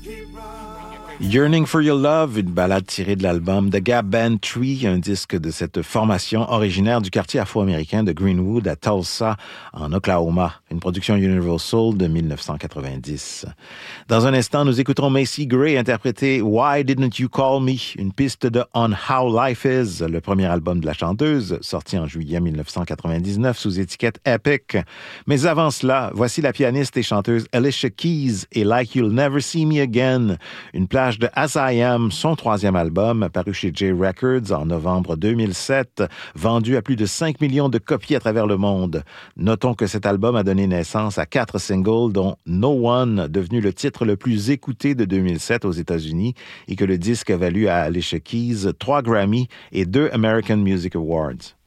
Yearning for Your Love, une ballade tirée de l'album The Gap Band 3, un disque de cette formation originaire du quartier afro-américain de Greenwood à Tulsa, en Oklahoma, une production Universal de 1990. Dans un instant, nous écouterons Macy Gray interpréter Why Didn't You Call Me, une piste de On How Life Is, le premier album de la chanteuse, sorti en juillet 1999 sous étiquette Epic. Mais avant cela, voici la pianiste et chanteuse Alicia Keys et Like You'll Never See Me Again, une plage de As I Am, son troisième album, paru chez J Records en novembre 2007, vendu à plus de 5 millions de copies à travers le monde. Notons que cet album a donné naissance à 4 singles, dont No One, devenu le titre le plus écouté de 2007 aux États-Unis, et que le disque a valu à Alicia Keys 3 Grammy et 2 American Music Awards.